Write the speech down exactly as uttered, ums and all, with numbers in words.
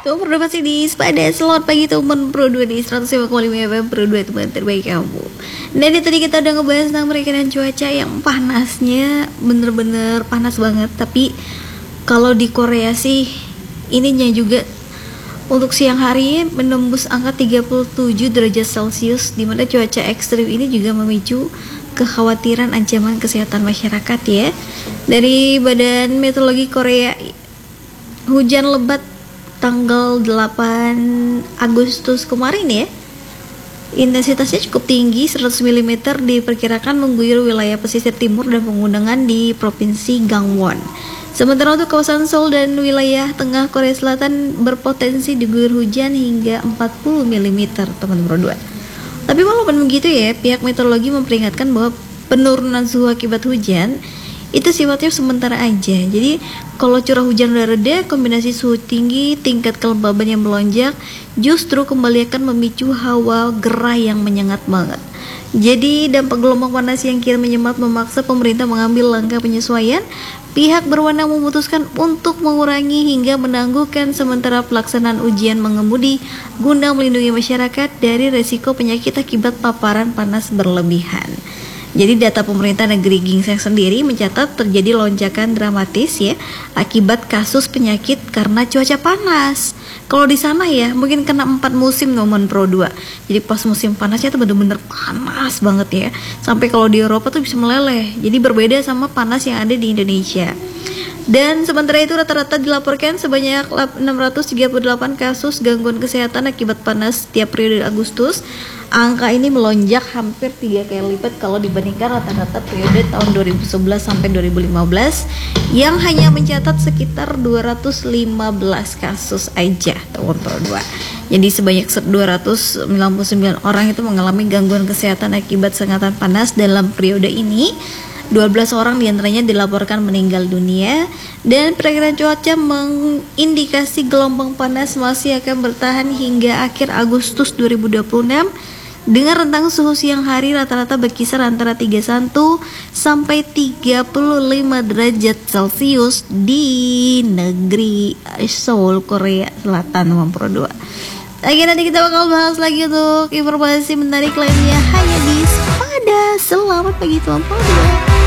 Tuh Pro dua masih di pada slot pagi teman Pro dua di seratus lima koma lima F M Pro dua teman terbaik kamu. Dan ini tadi kita udah ngebahas tentang perakiraan cuaca yang panasnya bener-bener panas banget. Tapi kalau di Korea sih ininya juga untuk siang hari menembus angka tiga puluh tujuh derajat Celcius, di mana cuaca ekstrim ini juga memicu kekhawatiran ancaman kesehatan masyarakat ya. Dari Badan Meteorologi Korea, hujan lebat tanggal delapan Agustus kemarin ya, intensitasnya cukup tinggi seratus milimeter, diperkirakan mengguyur wilayah pesisir timur dan pegunungan di Provinsi Gangwon. Sementara untuk kawasan Seoul dan wilayah tengah Korea Selatan berpotensi diguyur hujan hingga empat puluh milimeter teman-teman berdua. Tapi walaupun begitu ya, pihak meteorologi memperingatkan bahwa penurunan suhu akibat hujan itu sifatnya sementara aja. Jadi kalau curah hujan udah reda, kombinasi suhu tinggi, tingkat kelembaban yang melonjak justru kembali akan memicu hawa gerah yang menyengat banget. Jadi dampak gelombang panas yang kian menyemat memaksa pemerintah mengambil langkah penyesuaian. Pihak berwenang memutuskan untuk mengurangi hingga menangguhkan sementara pelaksanaan ujian mengemudi guna melindungi masyarakat dari resiko penyakit akibat paparan panas berlebihan. Jadi data pemerintah negeri Gingseng sendiri mencatat terjadi lonjakan dramatis ya akibat kasus penyakit karena cuaca panas. Kalau di sana ya mungkin kena empat musim nomor Pro dua. Jadi pas musim panasnya tuh bener-bener panas banget ya. Sampai kalau di Eropa tuh bisa meleleh. Jadi berbeda sama panas yang ada di Indonesia. Dan sementara itu rata-rata dilaporkan sebanyak enam ratus tiga puluh delapan kasus gangguan kesehatan akibat panas setiap periode Agustus. Angka ini melonjak hampir tiga kali lipat kalau dibandingkan rata-rata periode tahun dua ribu sebelas sampai dua ribu lima belas yang hanya mencatat sekitar dua ratus lima belas kasus aja tahun Pro dua. Jadi sebanyak dua ratus sembilan puluh sembilan orang itu mengalami gangguan kesehatan akibat sengatan panas dalam periode ini. dua belas orang diantaranya dilaporkan meninggal dunia, dan perakiraan cuaca mengindikasi gelombang panas masih akan bertahan hingga akhir Agustus dua ribu dua puluh enam dengan rentang suhu siang hari rata-rata berkisar antara tiga puluh satu sampai tiga puluh lima derajat Celcius di negeri Seoul, Korea Selatan Pro dua. Oke, nanti kita bakal bahas lagi untuk informasi menarik lainnya hanya di Pada Selamat Pagi Pro dua.